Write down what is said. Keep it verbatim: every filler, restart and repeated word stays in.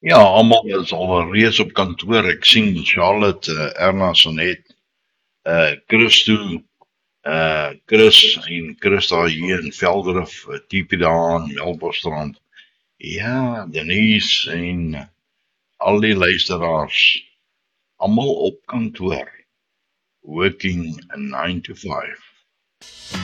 Ja, almal is al reeds op kantoor. Ek sien Charlotte, uh, Erna, Sanet, uh, Christo, uh, Chris en Chris daar hier in Velderif, uh, Tipi daar in Melbostrand. Ja, Denise en uh, al die luisteraars, almal op kantoor, working a nine to five.